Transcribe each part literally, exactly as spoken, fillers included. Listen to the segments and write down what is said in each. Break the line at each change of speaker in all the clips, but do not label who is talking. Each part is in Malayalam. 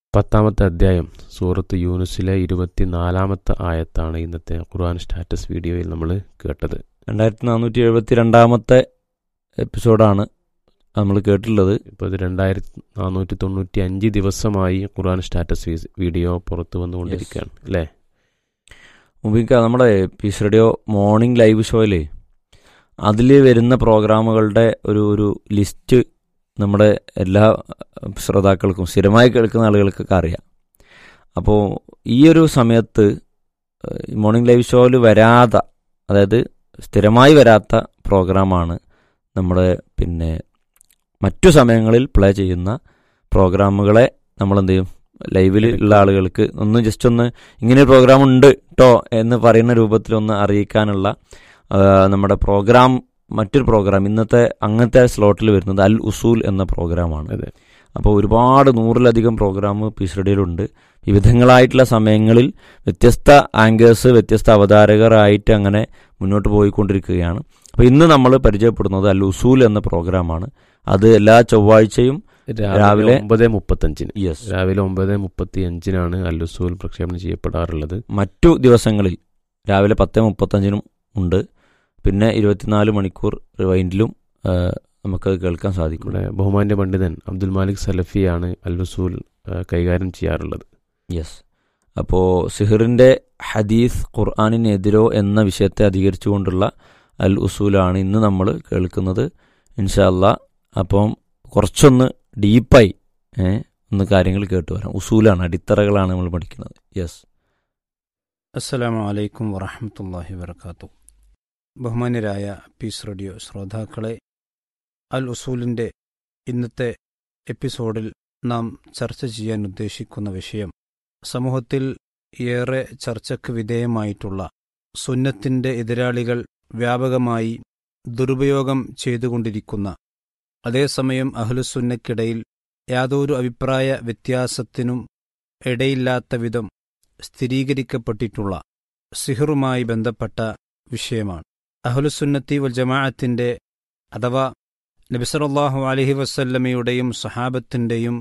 പത്താമത്തെ അധ്യായം സൂറത്ത് യൂനുസിലെ ഇരുപത്തിനാലാമത്തെ ആയത്താണ് ഇന്നത്തെ ഖുർആൻ സ്റ്റാറ്റസ് വീഡിയോയിൽ നമ്മൾ കേട്ടത്.
രണ്ടായിരത്തി നാനൂറ്റി എഴുപത്തി രണ്ടാമത്തെ എപ്പിസോഡാണ് നമ്മൾ കേട്ടിട്ടുള്ളത്.
ഇപ്പോൾ ഇത് രണ്ടായിരത്തി നാനൂറ്റി തൊണ്ണൂറ്റി അഞ്ച് ദിവസമായി ഖുർആൻ സ്റ്റാറ്റസ് വീഡിയോ പുറത്തു വന്നുകൊണ്ടിരിക്കുകയാണ് അല്ലേ?
മുബിക്ക, നമ്മുടെ പീസ് റേഡിയോ മോർണിംഗ് ലൈവ് ഷോയിൽ അതിൽ വരുന്ന പ്രോഗ്രാമുകളുടെ ഒരു ഒരു ലിസ്റ്റ് നമ്മുടെ എല്ലാ ശ്രോതാക്കൾക്കും സ്ഥിരമായി കേൾക്കുന്ന ആളുകൾക്കൊക്കെ അറിയാം. അപ്പോൾ ഈ ഒരു സമയത്ത് മോർണിംഗ് ലൈവ് ഷോയിൽ വരാത്ത, അതായത് സ്ഥിരമായി വരാത്ത പ്രോഗ്രാമാണ് നമ്മുടെ പിന്നെ മറ്റു സമയങ്ങളിൽ പ്ലേ ചെയ്യുന്ന പ്രോഗ്രാമുകളെ നമ്മളെന്ത് ചെയ്യും, ലൈവിൽ ഉള്ള ആളുകൾക്ക് ഒന്ന് ജസ്റ്റ് ഒന്ന് ഇങ്ങനെ ഒരു പ്രോഗ്രാം ഉണ്ട് കേട്ടോ എന്ന് പറയുന്ന രൂപത്തിലൊന്ന് അറിയിക്കാനുള്ള നമ്മുടെ പ്രോഗ്രാം, മറ്റൊരു പ്രോഗ്രാം ഇന്നത്തെ അങ്ങനത്തെ സ്ലോട്ടിൽ വരുന്നത് അൽ ഉസൂൽ എന്ന പ്രോഗ്രാമാണ്.
അതെ.
അപ്പോൾ ഒരുപാട് നൂറിലധികം പ്രോഗ്രാം പീസ് റേഡിയോയിലുണ്ട്. വിവിധങ്ങളായിട്ടുള്ള സമയങ്ങളിൽ വ്യത്യസ്ത ആങ്കേഴ്സ്, വ്യത്യസ്ത അവതാരകരായിട്ട് അങ്ങനെ മുന്നോട്ട് പോയിക്കൊണ്ടിരിക്കുകയാണ്. അപ്പോൾ ഇന്ന് നമ്മൾ പരിചയപ്പെടുന്നത് അൽ ഉസൂൽ എന്ന പ്രോഗ്രാമാണ്. അത് എല്ലാ ചൊവ്വാഴ്ചയും രാവിലെ
ഒമ്പത് മുപ്പത്തഞ്ചിന്
യെസ്
രാവിലെ ഒമ്പത് മുപ്പത്തി അഞ്ചിനാണ് അൽ ഉസൂൽ പ്രക്ഷേപണം ചെയ്യപ്പെടാറുള്ളത്.
മറ്റു ദിവസങ്ങളിൽ രാവിലെ പത്ത് മുപ്പത്തഞ്ചിനും ഉണ്ട്. പിന്നെ ഇരുപത്തിനാല് മണിക്കൂർ റിവൈൻഡിലും നമുക്കത് കേൾക്കാൻ സാധിക്കും.
ഇവിടെ ബഹുമാന്യ പണ്ഡിതൻ അബ്ദുൽ മാലിക് സലഫിയാണ് അൽ ഉസൂൽ കൈകാര്യം ചെയ്യാറുള്ളത്.
യെസ്. അപ്പോൾ സിഹിറിൻ്റെ ഹദീസ് ഖുർആനിനെതിരോ എന്ന വിഷയത്തെ അധികരിച്ചുകൊണ്ടുള്ള അൽ ഉസൂലാണ് ഇന്ന് നമ്മൾ കേൾക്കുന്നത് ഇൻഷാ അല്ലാ. അപ്പം കുറച്ചൊന്ന് ഡീപ്പായി ഒന്ന് കാര്യങ്ങൾ കേട്ടു വരാം. ഉസൂലാണ്, അടിത്തറകളാണ് നമ്മൾ പഠിക്കുന്നത്. യെസ്.
അസ്സലാമു അലൈക്കും വറഹ്മത്തുള്ളാഹി വബറകാതുഹു. ബഹുമാന്യരായ പീസ് റേഡിയോ ശ്രോതാക്കളെ, അൽ ഉസൂലിൻ്റെ ഇന്നത്തെ എപ്പിസോഡിൽ നാം ചർച്ച ചെയ്യാൻ ഉദ്ദേശിക്കുന്ന വിഷയം സമൂഹത്തിൽ ഏറെ ചർച്ചയ്ക്ക് വിധേയമായിട്ടുള്ള സുന്നത്തിൻ്റെ എതിരാളികൾ വ്യാപകമായി ദുരുപയോഗം ചെയ്തുകൊണ്ടിരിക്കുന്ന, അതേസമയം അഹ്ലുസുന്നക്കിടയിൽ യാതൊരു അഭിപ്രായ വ്യത്യാസത്തിനും ഇടയില്ലാത്ത വിധം സ്ഥിരീകരിക്കപ്പെട്ടിട്ടുള്ള സിഹറുമായി ബന്ധപ്പെട്ട വിഷയമാണ്. അഹ്ലുസുന്നത്തി വൽ ജമാഅത്തിൻ്റെ അഥവാ നബി സല്ലല്ലാഹു അലൈഹി വസല്ലമയുടെയും സഹാബത്തിൻ്റെയും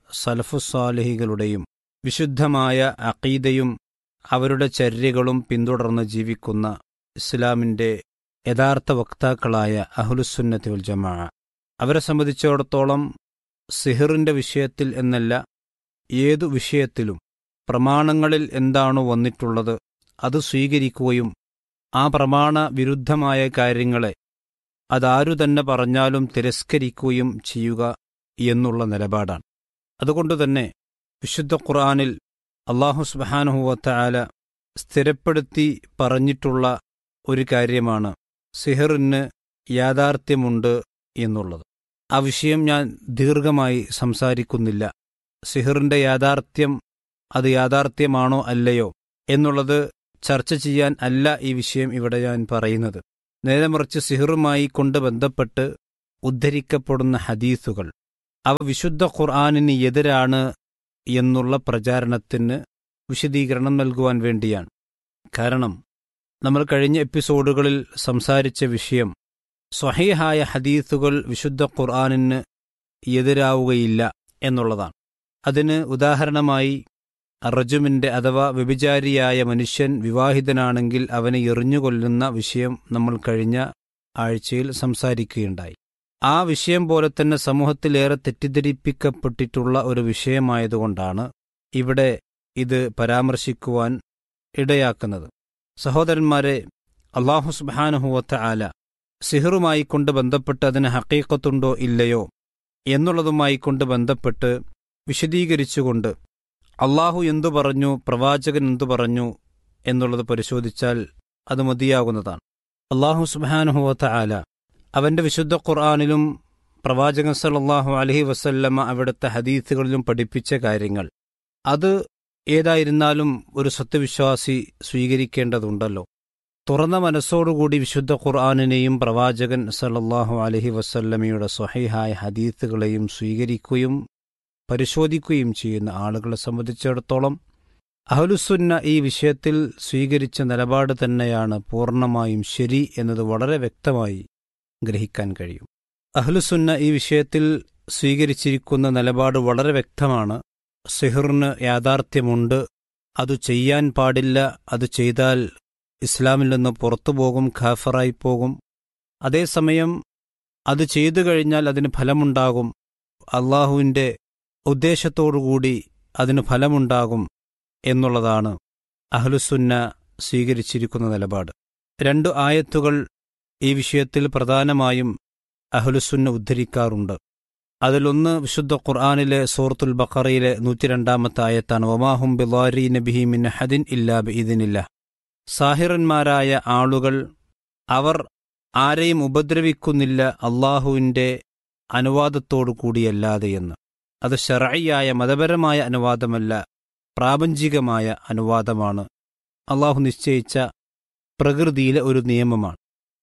സലഫുസ്സാലിഹികളുടെയും വിശുദ്ധമായ അഖീദയും അവരുടെ ചര്യകളും പിന്തുടർന്ന് ജീവിക്കുന്ന ഇസ്ലാമിൻ്റെ യഥാർത്ഥ വക്താക്കളായ അഹ്ലുസുന്നത്തി വൽ ജമാഅ, അവരെ സംബന്ധിച്ചിടത്തോളം സിഹറിൻ്റെ വിഷയത്തിൽ എന്നല്ല, ഏതു വിഷയത്തിലും പ്രമാണങ്ങളിൽ എന്താണോ വന്നിട്ടുള്ളത് അത് സ്വീകരിക്കുകയും ആ പ്രമാണ വിരുദ്ധമായ കാര്യങ്ങളെ അതാരു തന്നെ പറഞ്ഞാലും തിരസ്കരിക്കുകയും ചെയ്യുക എന്നുള്ള നിലപാടാണ്. അതുകൊണ്ടുതന്നെ വിശുദ്ധ ഖുർആനിൽ അല്ലാഹു സുബ്ഹാനഹു വ തആല സ്ഥിരപ്പെടുത്തി പറഞ്ഞിട്ടുള്ള ഒരു കാര്യമാണ് സിഹറിന് യാഥാർത്ഥ്യമുണ്ട് എന്നുള്ളത്. ആ വിഷയം ഞാൻ ദീർഘമായി സംസാരിക്കുന്നില്ല. സിഹറിൻ്റെ യാഥാർത്ഥ്യം അത് യാഥാർത്ഥ്യമാണോ അല്ലയോ എന്നുള്ളത് ചർച്ച ചെയ്യാൻ അല്ല ഈ വിഷയം ഇവിടെ ഞാൻ പറയുന്നത്. നേരെ മറിച്ച് സിഹറുമായി കൊണ്ട് ബന്ധപ്പെട്ട് ഉദ്ധരിക്കപ്പെടുന്ന ഹദീസുകൾ അവ വിശുദ്ധ ഖുർആനിന് എതിരാണ് എന്നുള്ള പ്രചാരണത്തിന് വിശദീകരണം നൽകുവാൻ വേണ്ടിയാണ്. കാരണം നമ്മൾ കഴിഞ്ഞ എപ്പിസോഡുകളിൽ സംസാരിച്ച വിഷയം സ്വഹീഹായ ഹദീസുകൾ വിശുദ്ധ ഖുർആനിന് എതിരാവുകയില്ല എന്നുള്ളതാണ്. അതിന് ഉദാഹരണമായി റജുമിൻ്റെ അഥവാ വ്യഭിചാരിയായ മനുഷ്യൻ വിവാഹിതനാണെങ്കിൽ അവനെ എറിഞ്ഞുകൊല്ലുന്ന വിഷയം നമ്മൾ കഴിഞ്ഞ ആഴ്ചയിൽ സംസാരിക്കുകയുണ്ടായി. ആ വിഷയം പോലെ തന്നെ സമൂഹത്തിലേറെ തെറ്റിദ്ധരിപ്പിക്കപ്പെട്ടിട്ടുള്ള ഒരു വിഷയമായതുകൊണ്ടാണ് ഇവിടെ ഇത് പരാമർശിക്കുവാൻ ഇടയാക്കുന്നത്. സഹോദരന്മാരെ, അല്ലാഹു സുബ്ഹാനഹു വ തആല സിഹറുമായി കൊണ്ട് ബന്ധപ്പെട്ട് അതിന് ഹഖീഖത്തുണ്ടോ ഇല്ലയോ എന്നുള്ളതുമായി കൊണ്ട് ബന്ധപ്പെട്ട് വിശദീകരിച്ചുകൊണ്ട് അള്ളാഹു എന്തു പറഞ്ഞു, പ്രവാചകൻ എന്തു പറഞ്ഞു എന്നുള്ളത് പരിശോധിച്ചാൽ അത് മതിയാകുന്നതാണ്. അള്ളാഹു സുബ്ഹാനഹു വ തആല അവൻ്റെ വിശുദ്ധ ഖുർആനിലും പ്രവാചകൻ സല്ലല്ലാഹു അലൈഹി വസല്ലമ അവിടുത്തെ ഹദീസുകളിലും പഠിപ്പിച്ച കാര്യങ്ങൾ അത് ഏതായിരുന്നാലും ഒരു സത്യവിശ്വാസി സ്വീകരിക്കേണ്ടതുണ്ടല്ലോ. തുറന്ന മനസ്സോടുകൂടി വിശുദ്ധ ഖുർആനിനെയും പ്രവാചകൻ സല്ലല്ലാഹു അലൈഹി വസല്ലമയുടെ സ്വഹീഹായ ഹദീസുകളെയും സ്വീകരിക്കുകയും പരിശോധിക്കുകയും ചെയ്യുന്ന ആളുകളെ സംബന്ധിച്ചിടത്തോളം അഹ്ലുസുന്ന ഈ വിഷയത്തിൽ സ്വീകരിച്ച നിലപാട് തന്നെയാണ് പൂർണ്ണമായും ശരി എന്നത് വളരെ വ്യക്തമായി ഗ്രഹിക്കാൻ കഴിയും. അഹ്ലുസുന്ന ഈ വിഷയത്തിൽ സ്വീകരിച്ചിരിക്കുന്ന നിലപാട് വളരെ വ്യക്തമാണ്. സിഹിറിന് യാഥാർത്ഥ്യമുണ്ട്, അത് ചെയ്യാൻ പാടില്ല, അത് ചെയ്താൽ ഇസ്ലാമിൽ നിന്ന് പുറത്തു പോകും, ഖാഫറായി പോകും. അതേസമയം അത് ചെയ്തു കഴിഞ്ഞാൽ അതിന് ഫലമുണ്ടാകും, അള്ളാഹുവിൻ്റെ ഉദ്ദേശത്തോടുകൂടി അതിന് ഫലമുണ്ടാകും എന്നുള്ളതാണ് അഹ്ലുസുന്ന സ്വീകരിച്ചിരിക്കുന്ന നിലപാട്. രണ്ടു ആയത്തുകൾ ഈ വിഷയത്തിൽ പ്രധാനമായും അഹ്ലുസുന്ന ഉദ്ധരിക്കാറുണ്ട്. അതിലൊന്ന് വിശുദ്ധ ഖുർആനിലെ സൂറത്തുൽ ബഖറയിലെ നൂറ്റി രണ്ടാമത്തെ ആയത്താണ്. വമാഹും ബിളാരീന ബിഹി മിൻ അഹദിൻ ഇല്ലാ ബിഇദ്നില്ലാഹ്. സാഹിറന്മാരായ ആളുകൾ അവർ ആരെയും ഉപദ്രവിക്കുന്നില്ല അള്ളാഹുവിൻ്റെ അനുവാദത്തോടു കൂടിയല്ലാതെയെന്ന്. അത് ശർഈയായ മതപരമായ അനുവാദമല്ല, പ്രാപഞ്ചികമായ അനുവാദമാണ്, അള്ളാഹു നിശ്ചയിച്ച പ്രകൃതിയിലെ ഒരു നിയമമാണ്.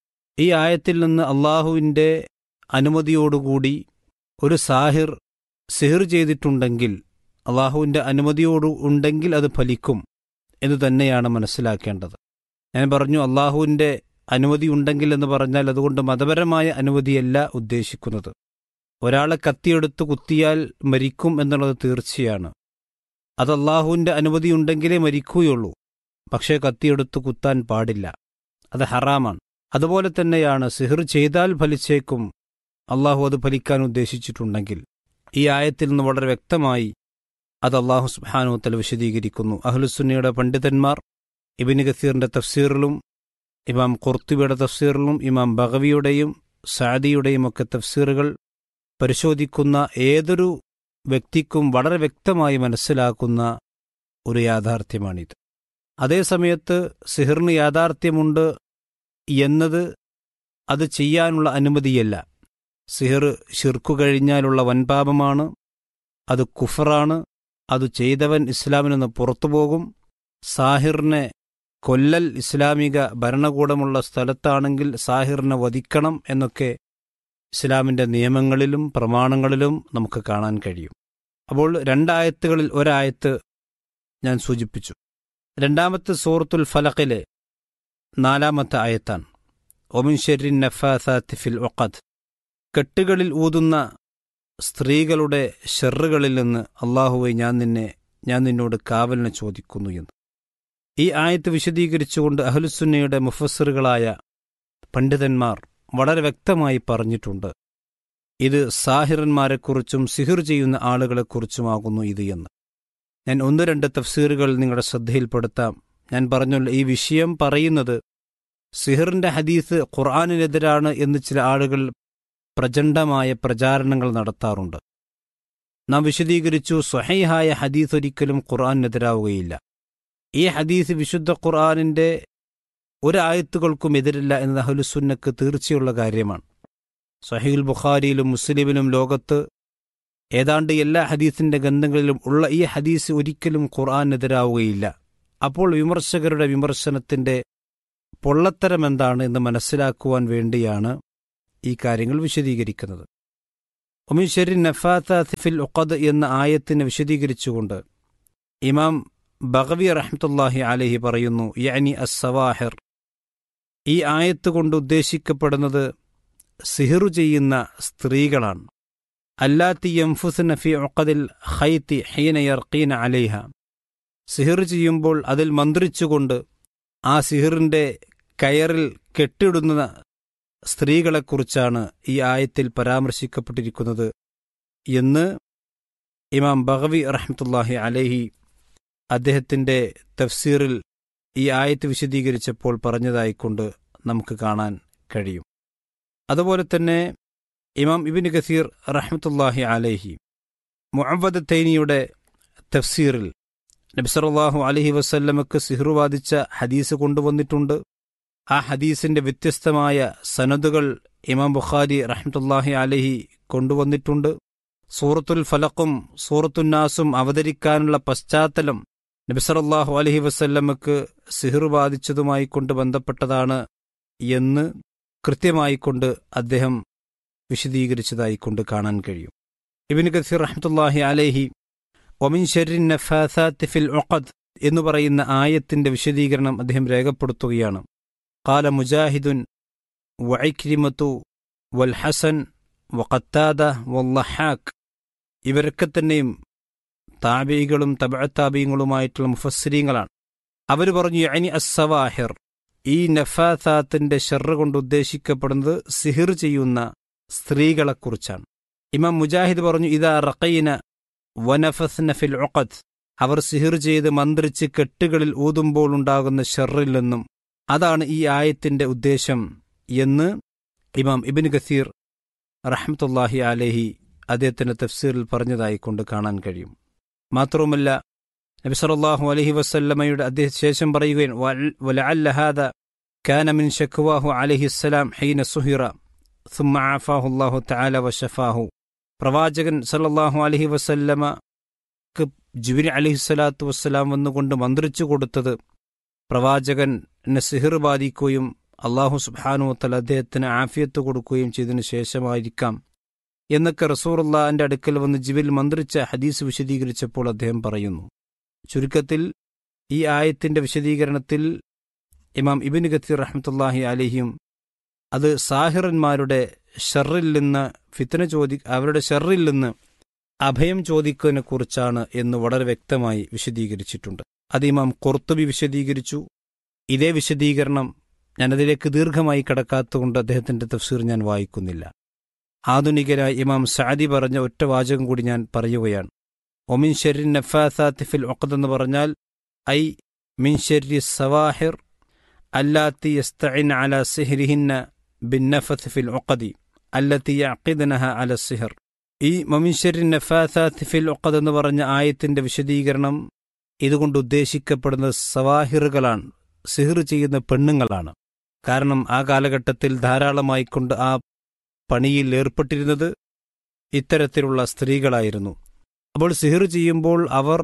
ഈ ആയത്തിൽ നിന്ന് അള്ളാഹുവിൻ്റെ അനുമതിയോടുകൂടി ഒരു സാഹിർ സിഹിർ ചെയ്തിട്ടുണ്ടെങ്കിൽ, അള്ളാഹുവിൻ്റെ അനുമതിയോടു ഉണ്ടെങ്കിൽ അത് ഫലിക്കും എന്ന് തന്നെയാണ് മനസ്സിലാക്കേണ്ടത്. ഞാൻ പറഞ്ഞു, അള്ളാഹുവിൻ്റെ അനുമതി ഉണ്ടെങ്കിൽ എന്ന് പറഞ്ഞാൽ അതുകൊണ്ട് മതപരമായ അനുമതിയല്ല ഉദ്ദേശിക്കുന്നത്. ഒരാളെ കത്തിയെടുത്ത് കുത്തിയാൽ മരിക്കും എന്നുള്ളത് തീർച്ചയാണ്. അത് അള്ളാഹുവിൻ്റെ അനുമതി ഉണ്ടെങ്കിലേ മരിക്കുകയുള്ളൂ. പക്ഷേ കത്തിയെടുത്ത് കുത്താൻ പാടില്ല, അത് ഹറാമാണ്. അതുപോലെ തന്നെയാണ് സിഹിർ ചെയ്താൽ ഫലിച്ചേക്കും, അള്ളാഹു അത് ഫലിക്കാൻ ഉദ്ദേശിച്ചിട്ടുണ്ടെങ്കിൽ. ഈ ആയത്തിൽ നിന്ന് വളരെ വ്യക്തമായി അത് അള്ളാഹു സുബ്ഹാനഹു വ തആല വിശദീകരിക്കുന്നു. അഹ്ലുസുന്നയുടെ പണ്ഡിതന്മാർ ഇബ്നു കസീറിന്റെ തഫ്സീറിലും ഇമാം ഖുർത്തുബിയുടെ തഫ്സീറിലും ഇമാം ബഗവിയുടെയും സഅദിയുടെയും ഒക്കെ തഫ്സീറുകൾ പരിശോധിക്കുന്ന ഏതൊരു വ്യക്തിക്കും വളരെ വ്യക്തമായി മനസ്സിലാക്കുന്ന ഒരു യാഥാർത്ഥ്യമാണിത്. അതേസമയത്ത് സിഹിറിന് യാഥാർത്ഥ്യമുണ്ട് എന്നത് അത് ചെയ്യാനുള്ള അനുമതിയല്ല. സിഹിർ ശിർക്ക് കഴിഞ്ഞാലുള്ള വൻപാപമാണ്, അത് കുഫറാണ്, അത് ചെയ്തവൻ ഇസ്ലാമിൽ നിന്ന് പുറത്തുപോകും. സാഹിറിനെ കൊല്ലൽ ഇസ്ലാമിക ഭരണകൂടമുള്ള സ്ഥലത്താണെങ്കിൽ സാഹിറിനെ വധിക്കണം എന്നൊക്കെ ഇസ്ലാമിൻ്റെ നിയമങ്ങളിലും പ്രമാണങ്ങളിലും നമുക്ക് കാണാൻ കഴിയും. അപ്പോൾ രണ്ടായത്തുകളിൽ ഒരായത്ത് ഞാൻ സൂചിപ്പിച്ചു. രണ്ടാമത്തെ സൂറത്തുൽ ഫലഖിലെ നാലാമത്തെ ആയത്താണ്. ഒമിൻ ശർരിൻ നഫാസാത്തി ഫിൽ ഉഖദ്. കെട്ടുകളിൽ ഊതുന്ന സ്ത്രീകളുടെ ഷെറുകളിൽ നിന്ന് അള്ളാഹുവെ ഞാൻ നിന്നെ ഞാൻ നിന്നോട് കാവലിനെ ചോദിക്കുന്നു എന്ന്. ഈ ആയത്ത് വിശദീകരിച്ചുകൊണ്ട് അഹ്ലുസുന്നയുടെ മുഫസ്സിറുകളായ പണ്ഡിതന്മാർ വളരെ വ്യക്തമായി പറഞ്ഞിട്ടുണ്ട്, ഇത് സാഹിറന്മാരെക്കുറിച്ചും സിഹിർ ചെയ്യുന്ന ആളുകളെക്കുറിച്ചുമാകുന്നു ഇത് എന്ന്. ഞാൻ ഒന്ന് രണ്ട് തഫ്സീറുകൾ നിങ്ങളുടെ ശ്രദ്ധയിൽപ്പെടുത്താം. ഞാൻ പറഞ്ഞുള്ള ഈ വിഷയം പറയുന്നത് സിഹിറിന്റെ ഹദീസ് ഖുർആനിനെതിരാണ് എന്ന് ചില ആളുകൾ പ്രചണ്ഡമായ പ്രചാരണങ്ങൾ നടത്താറുണ്ട്. നാം വിശദീകരിച്ചു, സ്വഹീഹായ ഹദീസ് ഒരിക്കലും ഖുർആനിനെതിരാവുകയില്ല. ഈ ഹദീസ് വിശുദ്ധ ഖുർആനിന്റെ ഒരായത്തുകൾക്കും എതിരില്ല എന്നത് അഹ്ലുസുന്നക്ക് തീർച്ചയുള്ള കാര്യമാണ്. സ്വഹീഹുൽ ബുഖാരിയിലും മുസ്ലിമിലും ലോകത്ത് ഏതാണ്ട് എല്ലാ ഹദീസിന്റെ ഗ്രന്ഥങ്ങളിലും ഉള്ള ഈ ഹദീസ് ഒരിക്കലും ഖുർആനിനെതിരാവുകയില്ല. അപ്പോൾ വിമർശകരുടെ വിമർശനത്തിന്റെ പൊള്ളത്തരം എന്താണ് എന്ന് മനസ്സിലാക്കുവാൻ വേണ്ടിയാണ് ഈ കാര്യങ്ങൾ വിശദീകരിക്കുന്നത്. ഒമിൻ ശർരി നഫാസാത്തി ഫിൽ ഉഖദ് എന്ന ആയത്തിനെ വിശദീകരിച്ചുകൊണ്ട് ഇമാം ബഗവി റഹ്മത്തുള്ളാഹി അലൈഹി പറയുന്നു, യഅനി അസ്സവാഹിർ. ഈ ആയത്ത് കൊണ്ട് ഉദ്ദേശിക്കപ്പെടുന്നത് സിഹിറു ചെയ്യുന്ന സ്ത്രീകളാണ്. അല്ലാത്തി യൻഫുസ്ന ഫി ഉഖദിൽ ഖൈതി ഹീന യർഖീന അലൈഹ. സിഹിർ ചെയ്യുമ്പോൾ അതിൽ മന്ത്രിച്ചുകൊണ്ട് ആ സിഹിറിന്റെ കയറിൽ കെട്ടിടുന്ന സ്ത്രീകളെക്കുറിച്ചാണ് ഈ ആയത്തിൽ പരാമർശിക്കപ്പെട്ടിരിക്കുന്നത് എന്ന് ഇമാം ബഗവി റഹ്മത്തുള്ളാഹി അലൈഹി അദ്ദേഹത്തിന്റെ തഫ്സീറിൽ ഈ ആയത്ത് വിശദീകരിച്ചപ്പോൾ പറഞ്ഞതായിക്കൊണ്ട് നമുക്ക് കാണാൻ കഴിയും. അതുപോലെ തന്നെ ഇമാം ഇബ്നു കസീർ റഹ്മത്തുള്ളാഹി അലൈഹി മുഅവ്വദത്തൈനിയുടെ തഫ്സീറിൽ നബി സല്ലല്ലാഹു അലൈഹി വസല്ലമക്ക് സിഹ്ർ ബാധിച്ച ഹദീസ് കൊണ്ടുവന്നിട്ടുണ്ട്. ആ ഹദീസിന്റെ വ്യത്യസ്തമായ സനദുകൾ ഇമാം ബുഖാരി റഹ്മത്തുള്ളാഹി അലൈഹി കൊണ്ടുവന്നിട്ടുണ്ട്. സൂറത്തുൽ ഫലഖും സൂറത്തുൻ നാസും അവതരിക്കാനുള്ള പശ്ചാത്തലം നബി സല്ലല്ലാഹു അലൈഹി വസല്ലമക്ക് സിഹ്ർ ബാധിച്ചതുമായി കൊണ്ട് ബന്ധപ്പെട്ടതാണ് എന്ന് കൃത്യമായിക്കൊണ്ട് അദ്ദേഹം വിശദീകരിച്ചതായിക്കൊണ്ട് കാണാൻ കഴിയും. ഇബ്നു കസീർ റഹ്മത്തുള്ളാഹി അലൈഹി ഒമിൻ ശർരി നഫാസാത്തി ഫിൽ ഉഖദ് എന്ന് പറയുന്ന ആയത്തിന്റെ വിശദീകരണം അദ്ദേഹം രേഖപ്പെടുത്തുകയാണ്. ഖാല മുജാഹിദുൻ വഇക്രിമതു വൽ ഹസൻ വഖത്താദ വല്ലഹാഖ്. ഇവരൊക്കെ തന്നെയും താബിഈകളും തബഅത്താബിഈങ്ങളുമായിട്ടുള്ള മുഫസ്സിരീങ്ങളാണ്. അവർ പറഞ്ഞു യഅനി അസ്സവാഹിർ, ഈ നഫാസാത്തിന്റെ ഷർറ് കൊണ്ട് ഉദ്ദേശിക്കപ്പെടുന്നത് സിഹിർ ചെയ്യുന്ന സ്ത്രീകളെക്കുറിച്ചാണ്. ഇമാം മുജാഹിദ് പറഞ്ഞു ഇദാ റഖൈന വനഫസ്ന ഫിൽ ഉഖദ്, അവർ സിഹിർ ചെയ്ത് മന്ത്രിച്ച് കെട്ടുകളിൽ ഊതുമ്പോൾ ഉണ്ടാകുന്ന ഷർറിൽ നിന്നും, അതാണ് ഈ ആയത്തിന്റെ ഉദ്ദേശം എന്ന് ഇമാം ഇബ്നു കസീർ റഹ്മത്തുള്ളാഹി അലൈഹി അദ്ദേഹത്തിന്റെ തഫ്സീറിൽ പറഞ്ഞതായിക്കൊണ്ട് കാണാൻ കഴിയും. മാത്രവുമല്ല നബി സല്ലല്ലാഹു അലൈഹി വസല്ലമയുടെ അദ്ദേഹ ശേഷം പറയുകയാണ് വലഅല്ല ഹാദാ കാന മിൻ ശക്വാഹു അലൈഹിസ്സലാം ഹീന സുഹിറ ثم عافاه الله تعالى وشفاه. പ്രവാചകൻ സല്ലല്ലാഹു അലൈഹി വസല്ലമക്ക് ജിബ്രീൽ അലൈഹിസ്സലാത്തു വസ്സലാം വന്നുകൊണ്ട് മന്ത്രിച്ചു കൊടുത്തത് പ്രവാചകന് സിഹിർ ബാധിക്കുകയും അല്ലാഹു സുബ്ഹാനഹു വതആല അദ്ദേഹത്തിന് ആഫിയത്ത് കൊടുക്കുകയും ചെയ്തതിനു ശേഷമായിരിക്കാം എന്നൊക്കെ റസൂലുള്ളാഹിന്റെ അടുക്കൽ വന്ന് ജിബ്രീൽ മന്ത്രിച്ച ഹദീസ് വിശദീകരിച്ചപ്പോൾ അദ്ദേഹം പറയുന്നു. ചുരുക്കത്തിൽ ഈ ആയത്തിന്റെ വിശദീകരണത്തിൽ ഇമാം ഇബ്നു കസീർ റഹ്മത്തുള്ളാഹി അലൈഹിയും അത് സാഹിറന്മാരുടെ ഷർറിൽ നിന്ന് ഫിത്ന ചോദി അവരുടെ ഷർറിൽ നിന്ന് അഭയം ചോദിക്കുന്നതിനെ കുറിച്ചാണ് എന്ന് വളരെ വ്യക്തമായി വിശദീകരിച്ചിട്ടുണ്ട്. അത് ഇമാം ഖുർത്തുബി വിശദീകരിച്ചു. ഇതേ വിശദീകരണം ഞാനതിലേക്ക് ദീർഘമായി കടക്കാത്തതുകൊണ്ട് അദ്ദേഹത്തിന്റെ തഫ്സീർ ഞാൻ വായിക്കുന്നില്ല. ആധുനികരായ ഇമാം സഅദി പറഞ്ഞ ഒറ്റ വാചകം കൂടി ഞാൻ പറയുകയാണ്. ഒമിൻ ശർരി നഫാസാത്തി ഫിൽ ഉഖദ് എന്ന് പറഞ്ഞാൽ ഐ മിൻ ശർരി സവാഹിർ അല്ലാത്തി യസ്തഇൻ അലാ സിഹ്രിഹിന്ന ബിന്നഫത്ത് ഫിൽ ഉഖദി അല്ലത്തി യഅഖിദ്നഹ അല സിഹർ. ഈ ഒമിൻ ശർരി നഫാസാത്തി ഫിൽ ഉഖദ് എന്ന് പറഞ്ഞ ആയത്തിന്റെ വിശദീകരണം ഇതുകൊണ്ട് ഉദ്ദേശിക്കപ്പെടുന്നത് സവാഹിറുകളാണ്, സിഹിർ ചെയ്യുന്ന പെണ്ണുങ്ങളാണ്. കാരണം ആ കാലഘട്ടത്തിൽ ധാരാളമായിക്കൊണ്ട് ആ പണിയിൽ ഏർപ്പെട്ടിരുന്നത് ഇത്തരത്തിലുള്ള സ്ത്രീകളായിരുന്നു. അപ്പോൾ സിഹിർ ചെയ്യുമ്പോൾ അവർ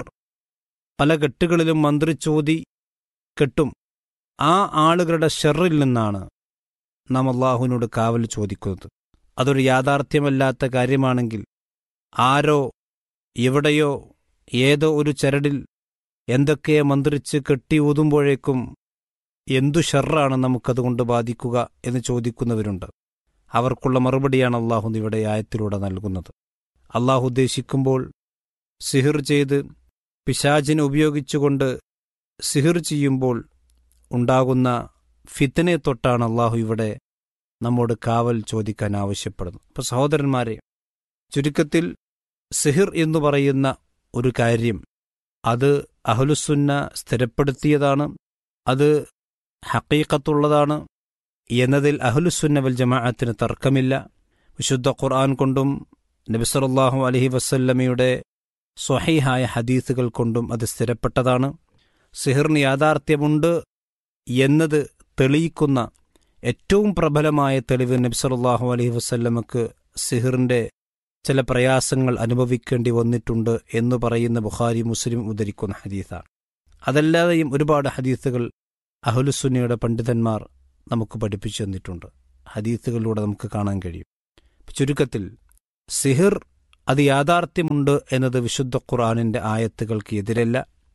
പല കെട്ടുകളിലും മന്ത്രിച്ചോതി കെട്ടും. ആ ആളുകളുടെ ഷർറിൽ നിന്നാണ് നാം അല്ലാഹുവിനോട് കാവൽ ചോദിക്കുന്നത്. അതൊരു യാഥാർത്ഥ്യമല്ലാത്ത കാര്യമാണെങ്കിൽ ആരോ എവിടെയോ ഏതോ ഒരു ചരടിൽ എന്തൊക്കെ മന്ത്രിച്ച് കെട്ടി ഊതുമ്പോഴേക്കും എന്തു ഷർറാണ് നമുക്കതുകൊണ്ട് ബാധിക്കുക എന്ന് ചോദിക്കുന്നവരുണ്ട്. അവർക്കുള്ള മറുപടിയാണ് അള്ളാഹു ഇവിടെ ആയത്തിലൂടെ നൽകുന്നത്. അള്ളാഹു ഉദ്ദേശിക്കുമ്പോൾ സിഹിർ ചെയ്ത് പിശാചിനെ ഉപയോഗിച്ചുകൊണ്ട് സിഹിർ ചെയ്യുമ്പോൾ ഉണ്ടാകുന്ന ഫിത്നയെ തൊട്ടാണ് അള്ളാഹു ഇവിടെ നമ്മോട് കാവൽ ചോദിക്കാൻ ആവശ്യപ്പെടുന്നത്. അപ്പോൾ സഹോദരന്മാരെ, ചുരുക്കത്തിൽ സിഹിർ എന്ന് പറയുന്ന ഒരു കാര്യം അത് അഹ്ലുസുന്ന സ്ഥിരപ്പെടുത്തിയതാണ്, അത് ഹഖീഖത്തുള്ളതാണ് എന്നതിൽ അഹ്ലുസുന്ന വൽ ജമാഅത്തിന് തർക്കമില്ല. വിശുദ്ധ ഖുർആൻ കൊണ്ടും നബി സല്ലല്ലാഹു അലൈഹി വസല്ലമയുടെ സ്വഹീഹായ ഹദീസുകൾ കൊണ്ടും അത് സ്ഥിരപ്പെട്ടതാണ്. സിഹിറിന് യാഥാർത്ഥ്യമുണ്ട് എന്നത് തെളിയിക്കുന്ന ഏറ്റവും പ്രബലമായ തെളിവ് നബി സല്ലല്ലാഹു അലൈഹി വസല്ലമക്ക് സിഹിറിന്റെ ചില പ്രയാസങ്ങൾ അനുഭവിക്കേണ്ടി വന്നിട്ടുണ്ട് എന്ന് പറയുന്ന ബുഖാരി മുസ്ലിം ഉദ്ധരിക്കുന്ന ഹദീസാണ്. അതല്ലാതെയും ഒരുപാട് ഹദീസുകൾ അഹ്ലുസുന്നയുടെ പണ്ഡിതന്മാർ നമുക്ക് പഠിപ്പിച്ചു തന്നിട്ടുണ്ട്. ഹദീസുകളിലൂടെ നമുക്ക് കാണാൻ കഴിയും. ചുരുക്കത്തിൽ സിഹിർ അത് യാഥാർത്ഥ്യമുണ്ട് എന്നത് വിശുദ്ധ ഖുർആനിന്റെ ആയത്തുകൾക്ക് എതിരല്ല.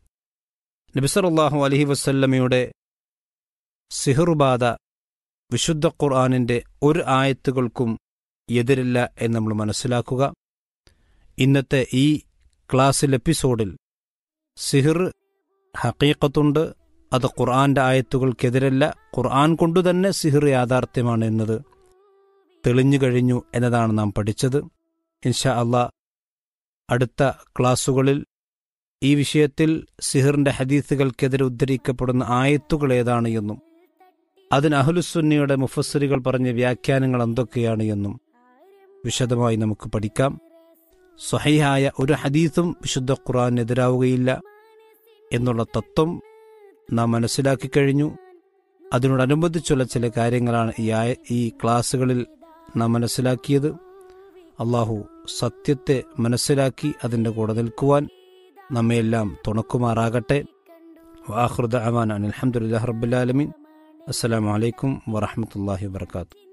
നബി സല്ലല്ലാഹു അലൈഹി വസല്ലമയുടെ സിഹിറുബാധ വിശുദ്ധ ഖുർആനിന്റെ ഒരു ആയത്തുകൾക്കും എതിരല്ല എന്ന് നമ്മൾ മനസ്സിലാക്കുക. ഇന്നത്തെ ഈ ക്ലാസ്സിൽ എപ്പിസോഡിൽ സിഹിർ ഹഖീഖത്തുണ്ട്, അത് ഖുർആന്റെ ആയത്തുകൾക്കെതിരല്ല, ഖുർആൻ കൊണ്ടുതന്നെ സിഹിർ യാഥാർത്ഥ്യമാണ് എന്നത് തെളിഞ്ഞു കഴിഞ്ഞു എന്നതാണ് നാം പഠിച്ചത്. ഇൻഷാ അല്ലാഹ് അടുത്ത ക്ലാസ്സുകളിൽ ഈ വിഷയത്തിൽ സിഹിറിന്റെ ഹദീസുകൾക്കെതിരെ ഉദ്ധരിക്കപ്പെടുന്ന ആയത്തുകൾ ഏതാണ് എന്നും അതിന് അഹ്ലുസുന്നയുടെ മുഫസ്സിറുകൾ പറഞ്ഞ വ്യാഖ്യാനങ്ങൾ എന്തൊക്കെയാണ് എന്നും വിശദമായി നമുക്ക് പഠിക്കാം. സ്വഹീഹായ ഒരു ഹദീസും വിശുദ്ധ ഖുർആനെതിരാവുകയില്ല എന്നുള്ള തത്വം നാം മനസ്സിലാക്കി കഴിഞ്ഞു. അതിനോടനുബന്ധിച്ചുള്ള ചില കാര്യങ്ങളാണ് ഈ ഈ ക്ലാസ്സുകളിൽ നാം മനസ്സിലാക്കിയത്. അള്ളാഹു സത്യത്തെ മനസ്സിലാക്കി അതിൻ്റെ കൂടെ നിൽക്കുവാൻ നമ്മയെല്ലാം തുണക്കുമാറാകട്ടെ. വആഖിറു ദഅവാനാ അൽഹംദുലില്ലാഹി റബ്ബിൽ ആലമീൻ. അസ്സലാമു അലൈക്കും വറഹ്മത്തുള്ളാഹി വബറകാതുഹു.